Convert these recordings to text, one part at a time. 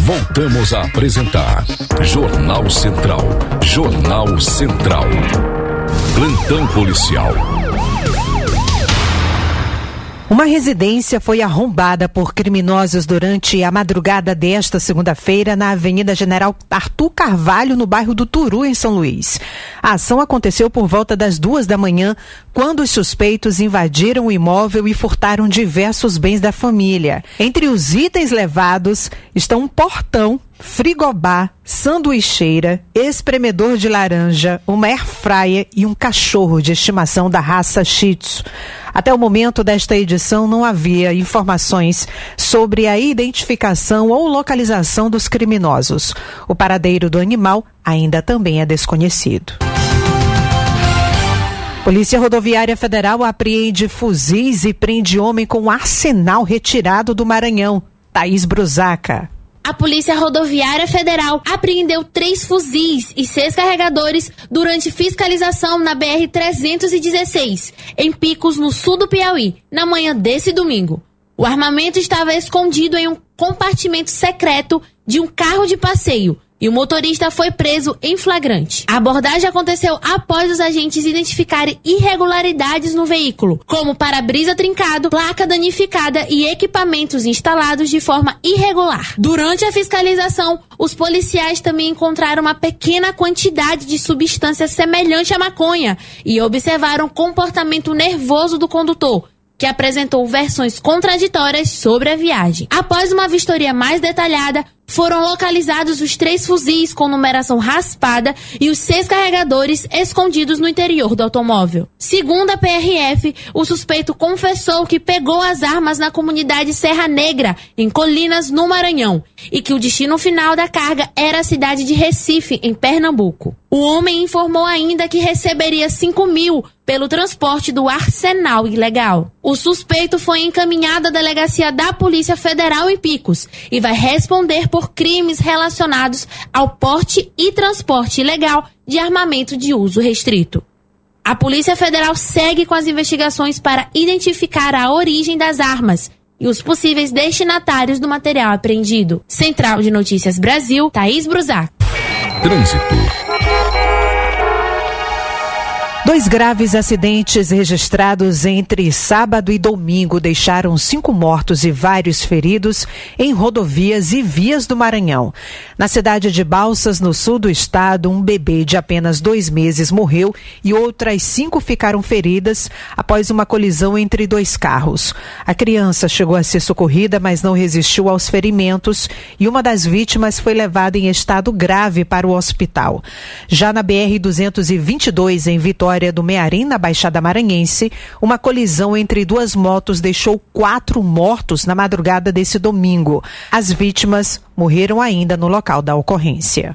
Voltamos a apresentar Jornal Central. Jornal Central. Plantão policial. Uma residência foi arrombada por criminosos durante a madrugada desta segunda-feira na Avenida General Arthur Carvalho, no bairro do Turu, em São Luís. A ação aconteceu por volta das 2 da manhã, quando os suspeitos invadiram o imóvel e furtaram diversos bens da família. Entre os itens levados estão um portão, frigobar, sanduicheira, espremedor de laranja, uma airfryer e um cachorro de estimação da raça Shih Tzu. Até o momento desta edição não havia informações sobre a identificação ou localização dos criminosos. O paradeiro do animal ainda também é desconhecido. Polícia Rodoviária Federal apreende fuzis e prende homem com arsenal retirado do Maranhão. Thaís Brusaca. A Polícia Rodoviária Federal apreendeu 3 fuzis e 6 carregadores durante fiscalização na BR-316, em Picos, no sul do Piauí, na manhã desse domingo. O armamento estava escondido em um compartimento secreto de um carro de passeio e o motorista foi preso em flagrante. A abordagem aconteceu após os agentes identificarem irregularidades no veículo, como para-brisa trincado, placa danificada e equipamentos instalados de forma irregular. Durante a fiscalização, os policiais também encontraram uma pequena quantidade de substância semelhante à maconha e observaram o comportamento nervoso do condutor, que apresentou versões contraditórias sobre a viagem. Após uma vistoria mais detalhada, foram localizados os 3 fuzis com numeração raspada e os 6 carregadores escondidos no interior do automóvel. Segundo a PRF, o suspeito confessou que pegou as armas na comunidade Serra Negra, em Colinas, no Maranhão, e que o destino final da carga era a cidade de Recife, em Pernambuco. O homem informou ainda que receberia 5 mil pelo transporte do arsenal ilegal. O suspeito foi encaminhado à delegacia da Polícia Federal em Picos e vai responder por crimes relacionados ao porte e transporte ilegal de armamento de uso restrito. A Polícia Federal segue com as investigações para identificar a origem das armas e os possíveis destinatários do material apreendido. Central de Notícias Brasil, Thaís Brusac. Trânsito. 2 graves acidentes registrados entre sábado e domingo deixaram 5 mortos e vários feridos em rodovias e vias do Maranhão. Na cidade de Balsas, no sul do estado, um bebê de apenas 2 meses morreu e outras 5 ficaram feridas após uma colisão entre 2 carros. A criança chegou a ser socorrida, mas não resistiu aos ferimentos e uma das vítimas foi levada em estado grave para o hospital. Já na BR-222, em Vitória do Mearim, na Baixada Maranhense, uma colisão entre 2 motos deixou 4 mortos na madrugada desse domingo. As vítimas morreram ainda no local da ocorrência.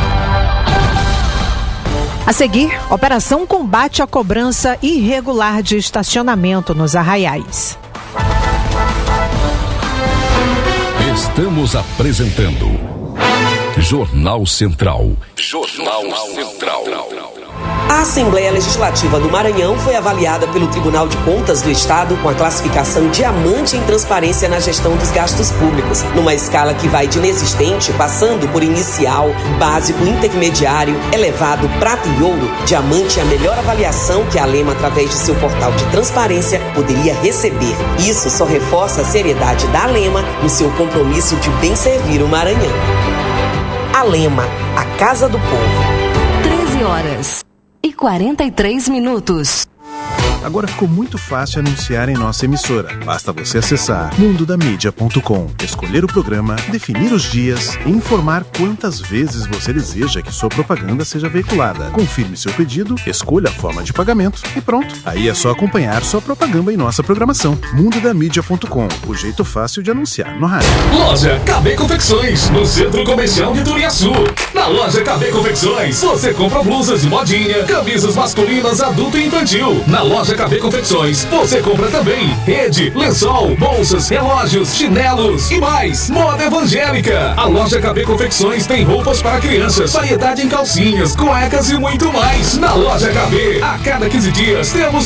A seguir, operação combate à cobrança irregular de estacionamento nos arraiais. Estamos apresentando Jornal Central. Jornal Central. A Assembleia Legislativa do Maranhão foi avaliada pelo Tribunal de Contas do Estado com a classificação diamante em transparência na gestão dos gastos públicos, numa escala que vai de inexistente, passando por inicial, básico, intermediário, elevado, prata e ouro. Diamante é a melhor avaliação que a Lema, através de seu portal de transparência, poderia receber. Isso só reforça a seriedade da Lema no seu compromisso de bem servir o Maranhão. A Lema, a Casa do Povo. 13h43. Agora ficou muito fácil anunciar em nossa emissora. Basta você acessar mundodamídia.com, escolher o programa, definir os dias e informar quantas vezes você deseja que sua propaganda seja veiculada. Confirme seu pedido, escolha a forma de pagamento e pronto. Aí é só acompanhar sua propaganda em nossa programação. mundodamídia.com, o jeito fácil de anunciar no rádio. Loja KB Confecções, no Centro Comercial de Turiaçu. Na loja KB Confecções, você compra blusas de modinha, camisas masculinas, adulto e infantil. Na loja KB Confecções, você compra também rede, lençol, bolsas, relógios, chinelos e mais. Moda evangélica. A loja KB Confecções tem roupas para crianças, variedade em calcinhas, cuecas e muito mais. Na loja KB, a cada 15 dias temos